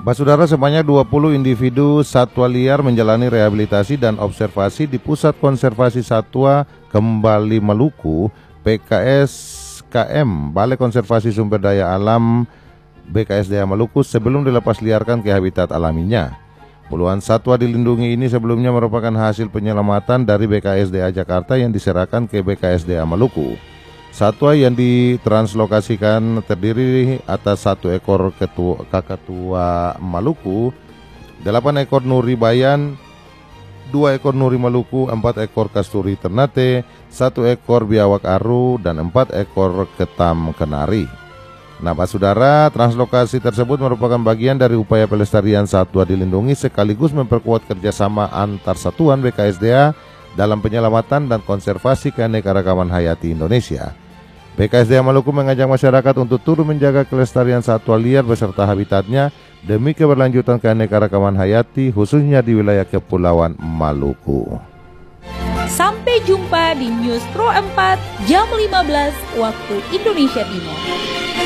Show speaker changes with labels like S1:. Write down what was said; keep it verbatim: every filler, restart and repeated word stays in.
S1: Pak Saudara, sebanyak dua puluh individu satwa liar menjalani rehabilitasi dan observasi di Pusat Konservasi Satwa Kembali Maluku P K S K M Balai Konservasi Sumber Daya Alam B K S D A Maluku sebelum dilepas liarkan ke habitat alaminya. Puluhan satwa dilindungi ini sebelumnya merupakan hasil penyelamatan dari B K S D A Jakarta yang diserahkan ke B K S D A Maluku. Satwa yang ditranslokasikan terdiri atas satu ekor ketua, kakatua Maluku, delapan ekor nuri bayan, dua ekor nuri Maluku, empat ekor kasturi ternate, satu ekor biawak aru, dan empat ekor ketam kenari. Nah, Pak Saudara, translokasi tersebut merupakan bagian dari upaya pelestarian satwa dilindungi sekaligus memperkuat kerjasama antar satuan B K S D A dalam penyelamatan dan konservasi keanekaragaman hayati Indonesia. B K S D A Maluku mengajak masyarakat untuk turut menjaga kelestarian satwa liar beserta habitatnya demi keberlanjutan keanekaragaman hayati khususnya di wilayah Kepulauan Maluku.
S2: Sampai jumpa di News Pro empat jam lima belas waktu Indonesia Timur.